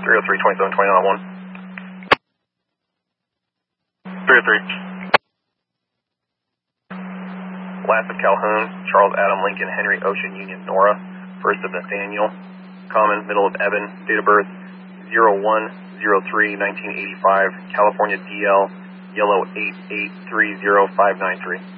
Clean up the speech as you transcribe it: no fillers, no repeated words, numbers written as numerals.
303, 27, 29 on 1. 303. Last of Calhoun, Charles Adam Lincoln Henry Ocean Union Nora. First of Nathaniel. Common, middle of Evan. Date of birth 01/03/1985. California DL, yellow 8830593.